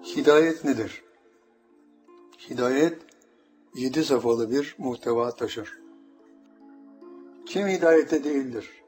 Hidayet nedir? Hidayet 7 safhalı bir muhteva taşır. Kim hidayette değildir?